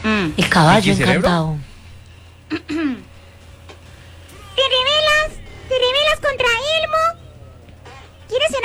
El caballo ¿Y cerebro? encantado. ¿Te rebelas contra Elmo? ¿Quieres ser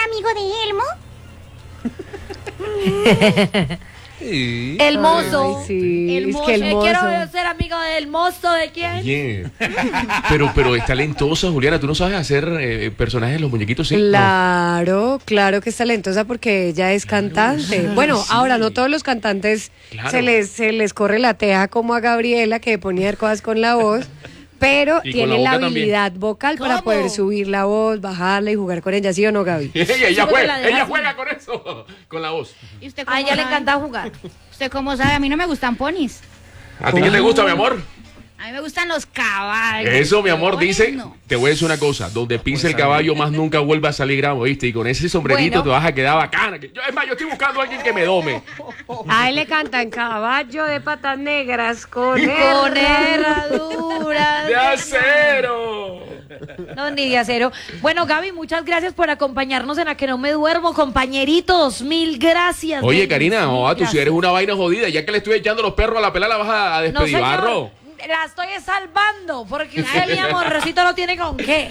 amigo de Elmo? Sí. El mozo. Ay, sí, El es mozo. que el mozo. Quiero ser amigo del mozo de quién. Oye, pero es talentosa, Juliana. ¿Tú no sabes hacer personajes de los muñequitos? ¿Sí? Claro que es talentosa porque ella es cantante. Bueno, sí. ahora no todos los cantantes Claro. se les corre la teja como a Gabriela, que ponía cosas con la voz, pero Y con tiene la la boca habilidad vocal para ¿Cómo? poder subir la voz, bajarla y jugar con ella, ¿sí o no, Gaby? ella porque la dejas juega con eso, con la voz. ¿Y usted A cómo ella le sabe? encanta jugar. ¿Usted cómo sabe? A mí no me gustan ponis. ¿A ti qué te gusta, mi amor? A mí me gustan los caballos. Eso, mi amor, Ponis, dice, no. te voy a decir una cosa, donde pise el caballo más nunca vuelva a salir gramo, ¿viste? Y con ese sombrerito Bueno. te vas a quedar bacana. Es más, yo estoy buscando a alguien que me dome. A él le cantan caballo de patas negras con Con herradura. ¡De acero! No, ni de acero. Bueno, Gaby, muchas gracias por acompañarnos en A Que No Me Duermo, compañeritos. Mil gracias. Oye, Denis, Karina, mil tú si eres una vaina jodida, ya que le estoy echando los perros a la pelada, la vas a No, despedir, barro. señor, la estoy salvando, porque usted, mi amorcito, no tiene con qué.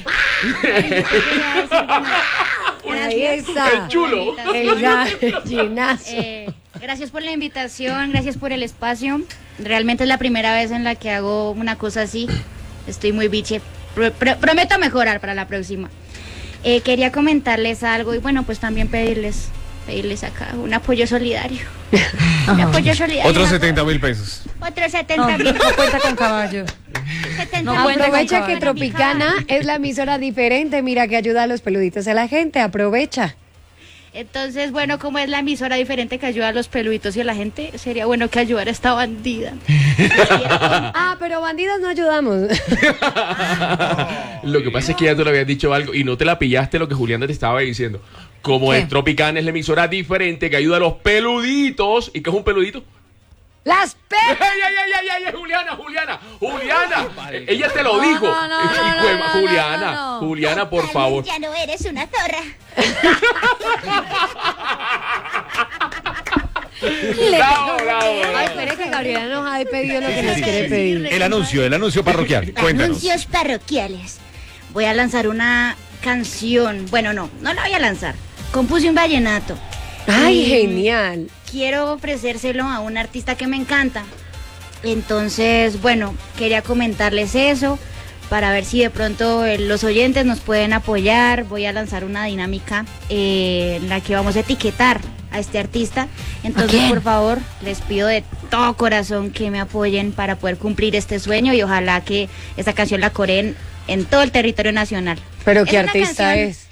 Ahí está. El chulo. El gallinazo. Gracias por la invitación, gracias por el espacio. Realmente es la primera vez en la que hago una cosa así. Estoy muy biche. Prometo mejorar para la próxima. Quería comentarles algo y bueno, pues también pedirles acá un apoyo solidario. Un apoyo solidario. Otros 70.000 pesos. Otros 70.000. No cuenta con caballo. 70.000. No cuenta Aprovecha con que caballo. Tropicana es la emisora diferente, mira que ayuda a los peluditos a la gente, aprovecha. Entonces, bueno, como es la emisora diferente que ayuda a los peluditos y a la gente, sería bueno que ayudara a esta bandida. Ah, pero bandidos no ayudamos. Lo que pasa es que ya tú le habías dicho algo y no te la pillaste lo que Juliana te estaba diciendo. Como ¿Qué? el Tropicana es la emisora diferente que ayuda a los peluditos. ¿Y qué es un peludito? Las pe... ¡Ay, Juliana! Ella te lo dijo. no. Juliana, por favor. Ya no eres una zorra. Bravo. Ay, espere que Gabriela nos ha pedido lo que nos quiere pedir. El anuncio parroquial. Cuéntanos. Anuncios parroquiales. Voy a lanzar una canción. Bueno, no la voy a lanzar. Compuse un vallenato. Ay, Y genial. quiero ofrecérselo a un artista que me encanta. Entonces, bueno, quería comentarles eso para ver si de pronto los oyentes nos pueden apoyar. Voy a lanzar una dinámica en la que vamos a etiquetar a este artista. Entonces, quién? por favor, les pido de todo corazón que me apoyen para poder cumplir este sueño y ojalá que esta canción la coreen en todo el territorio nacional. Pero Es ¿qué una artista canción es?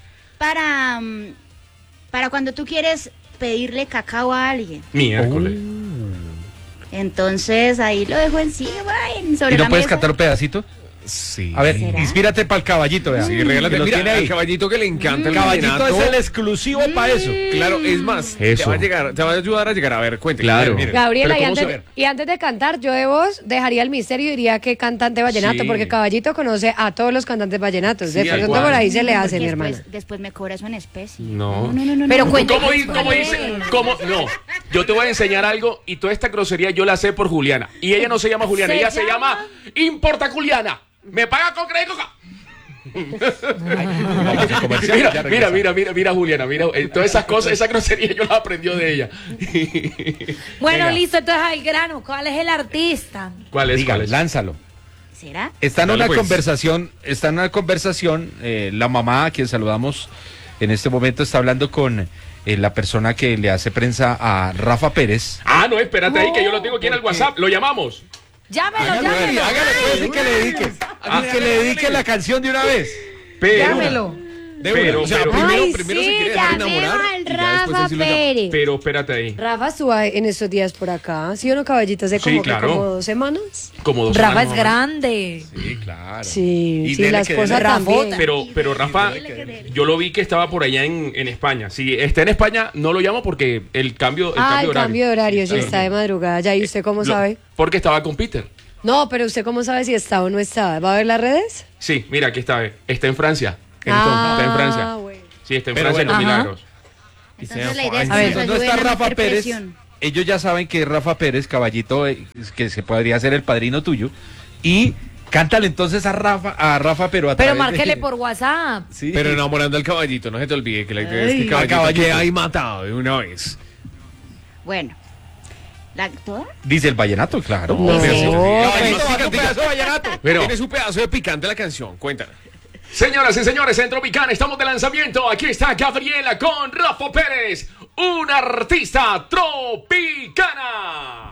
Para cuando tú quieres pedirle cacao a alguien. Miércoles. Entonces ahí lo dejo encima, sobre ¿Y no la puedes mesa. cantar un pedacito? Sí. A ver, ¿Será? inspírate para el caballito, vea. Sí, regálate. Que lo Mira, tiene al ahí. caballito que le encanta El el caballito vallenato. es el exclusivo para eso. Claro, es más, Eso. Te va a ayudar a llegar. A ver, cuéntame. Claro. Gabriela, Pero y ¿cómo antes, se- y antes de cantar, yo de voz dejaría el misterio y diría que cantante vallenato, Sí. porque Caballito conoce a todos los cantantes vallenatos. Sí, de al pronto cual. por ahí se le hace, Porque mi hermana. después me cobra eso en especie. No. Pero no. cuenta- ¿Cómo dice? No, yo te voy a enseñar algo y toda esta grosería yo la sé por Juliana. Y ella no se llama Juliana, ¿Se ella se llama? llama Importa Juliana. ¿Me paga con crédito? Vamos a comercial, ya regresamos. Mira, Juliana, mira, todas esas cosas, esa grosería yo la aprendió de ella. Bueno, Venga. listo, entonces al grano. ¿Cuál es el artista? ¿Cuál es? Diga, ¿Cuál es? lánzalo. ¿Será? Está en Dale, una pues. conversación, la mamá a quien saludamos en este momento está hablando con la persona que le hace prensa a Rafa Pérez. Ah, no, espérate ahí que yo lo tengo aquí en el WhatsApp. Lo llamamos. Llámelo. Hágale pues y que le dedique. Que le dedique la canción de una vez. Pero, Llámelo. pero, o sea, pero, Ay, primero se sí, quiere dejar llamemos enamorar al y ya después Rafa decirlo ya. Pérez. pero espérate ahí. Rafa estuvo en estos días por acá, ¿sí o no, Caballito? Hace Sí, como, claro. como 2 semanas. Como 2 Rafa semanas, es más o menos. grande. Sí, claro. Sí, Y sí, dele la que esposa dele. también. Pero Rafa, yo lo vi que estaba por allá en España. Si está en España, no lo llamo porque el cambio El de horario. cambio de horario, sí, Sí. está de madrugada. Ya, ¿y usted cómo Lo- sabe? Porque estaba con Peter. No, pero ¿usted cómo sabe si está o no está? ¿Va a ver las redes? Sí, mira, aquí está. Está en Francia. Está en Francia. bueno. Sí, está en Pero Francia en los bueno. Milagros. Entonces la idea es A ver, que nos ¿dónde ayuden está a Rafa meter Pérez? presión. ellos ya saben que Rafa Pérez, caballito, que se podría ser el padrino tuyo, y cántale entonces a Rafa, pero a Pero través márquele de... por WhatsApp. Sí. Pero enamorando al caballito, no se te olvide que la idea es que Ay. el caballito Caballito. quede ahí matado de una vez. Bueno, ¿toda? Dice el vallenato, claro. No, Pero sí, Caballito, pues, haga un pedazo de vallenato. Pero tiene su pedazo de picante la canción, cuéntala. Señoras y señores, en Tropicana estamos de lanzamiento. Aquí está Gabriela con Rafa Pérez, una artista tropicana.